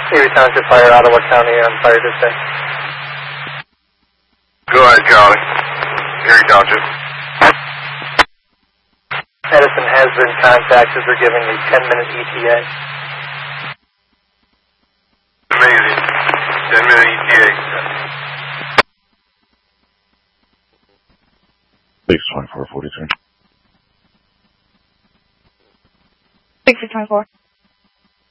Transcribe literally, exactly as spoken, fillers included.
Erie Township Fire, Ottawa County on fire dispatch. Go ahead, County. Erie Township. Edison has been contacted. They're giving a ten minute E T A. Amazing. ten minute E T A. six twenty-four forty-three. six twenty-four.